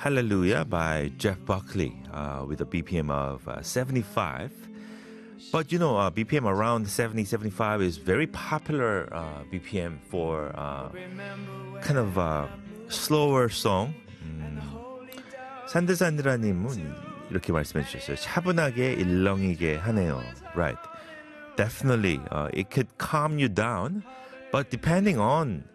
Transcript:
Hallelujah by Jeff Buckley with a BPM of 75. But you know, BPM around 70, 75 is very popular BPM for kind of slower song. 산드산드라님은 이렇게 말씀해 주셨어요. 차분하게 일렁이게 하네요. Right. Definitely, it could calm you down, but depending on